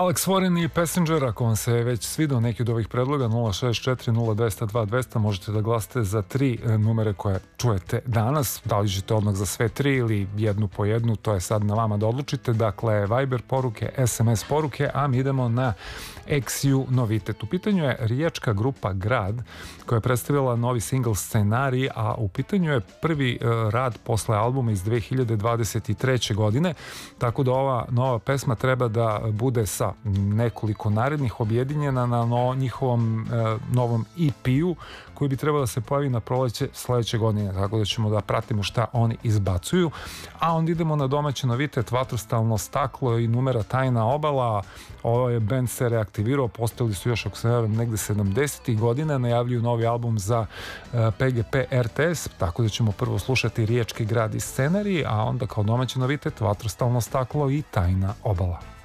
Alex Warren i Passenger, ako vam se već svidao neki od ovih predloga, 064 0200 2200, možete da glasate za 3 numere koje čujete danas. Da li ćete odmah za sve 3 ili jednu po jednu, to je sad na vama da odlučite. Dakle, Viber poruke, SMS poruke, a mi idemo na XU novitet. U pitanju je riječka grupa Grad, koja je predstavila novi single Scenarij, a u pitanju je prvi rad posle albuma iz 2023. godine, tako da ova nova pesma treba da bude sa nekoliko narednih objedinjena na njihovom novom EP-u, koji bi trebao da se pojavi na proleće sledeće godine, tako da ćemo da pratimo šta oni izbacuju. A onda idemo na domaći novitet, Vatrostalno staklo i numera Tajna obala. Ovo je band se reaktivirao, postali su još, ako se ne varam, negde 70. godina, najavljuju novi album za PGP RTS, tako da ćemo prvo slušati Riječki grad i Scenarij, a onda kao domaći novitet Vatrostalno staklo i Tajna obala.